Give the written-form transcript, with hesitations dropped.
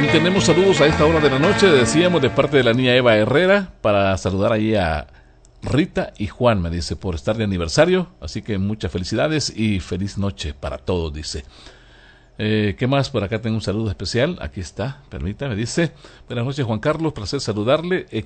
tenemos saludos a esta hora de la noche, decíamos, de parte de la niña Eva Herrera, para saludar ahí a Rita y Juan, me dice, por estar de aniversario, así que muchas felicidades y feliz noche para todos, dice. ¿Qué más? Por acá tengo un saludo especial, aquí está, permítame, dice, buenas noches Juan Carlos, placer saludarle,